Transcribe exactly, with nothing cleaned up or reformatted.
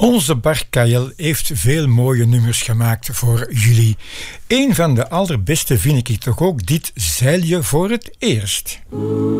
Onze Bart Kael heeft veel mooie nummers gemaakt voor jullie. Een van de allerbeste vind ik toch ook dit Zeil je voor het eerst.